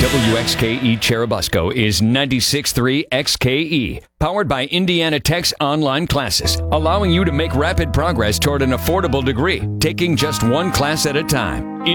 WXKE Cherubusco is 96.3 XKE, powered by Indiana Tech's online classes, allowing you to make rapid progress toward an affordable degree, taking just one class at a time.